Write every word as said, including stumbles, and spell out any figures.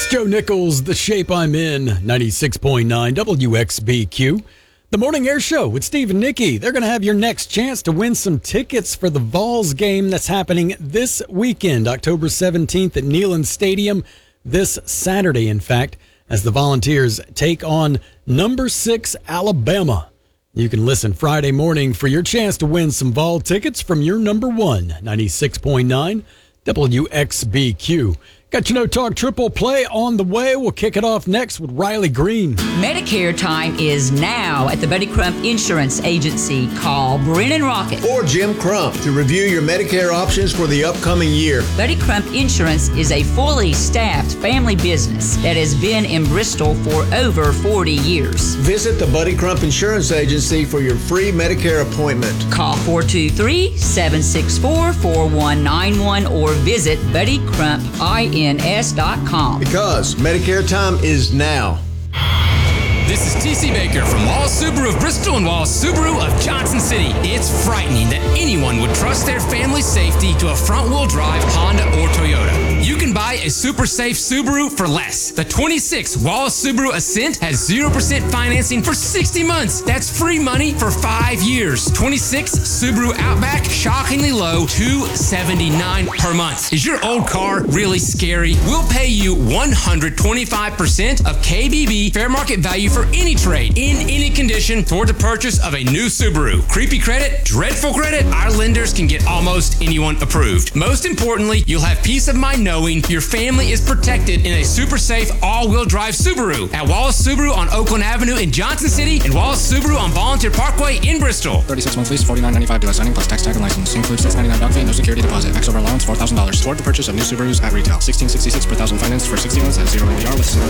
Joe Nichols, The Shape I'm In, ninety-six point nine W X B Q. The Morning Air Show with Steve and Nikki. They're going to have your next chance to win some tickets for the Vols game that's happening this weekend, October seventeenth at Neyland Stadium, this Saturday, in fact, as the Volunteers take on number six Alabama. You can listen Friday morning for your chance to win some Vol tickets from your number one, ninety-six point nine W X B Q. Got your No Talk Triple Play on the way. We'll kick it off next with Riley Green. Medicare time is now at the Buddy Crump Insurance Agency. Call Brennan Rocket or Jim Crump to review your Medicare options for the upcoming year. Buddy Crump Insurance is a fully staffed family business that has been in Bristol for over forty years. Visit the Buddy Crump Insurance Agency for your free Medicare appointment. Call four two three, seven six four, four one nine one or visit buddy crump ins dot com. Because Medicare time is now. This is T C Baker from Wallace Subaru of Bristol and Wallace Subaru of Johnson City. It's frightening that anyone would trust their family's safety to a front-wheel drive Honda or Toyota. You can buy a super safe Subaru for less. The twenty-six Wallace Subaru Ascent has zero percent financing for sixty months. That's free money for five years. twenty-six Subaru Outback, shockingly low, two seventy-nine per month. Is your old car really scary? We'll pay you one hundred twenty-five percent of K B B fair market value for any trade, in any condition, toward the purchase of a new Subaru. Creepy credit? Dreadful credit? Our lenders can get almost anyone approved. Most importantly, you'll have peace of mind knowing your family is protected in a super safe all-wheel drive Subaru. At Wallace Subaru on Oakland Avenue in Johnson City and Wallace Subaru on Volunteer Parkway in Bristol. thirty-six month lease, forty-nine ninety-five dealer signing plus tax tag and license. Includes six ninety-nine doc fee, no security deposit. Max over allowance four thousand dollars. Toward the purchase of new Subarus at retail. sixteen sixty-six per thousand financed for sixty months at zero A D R with zero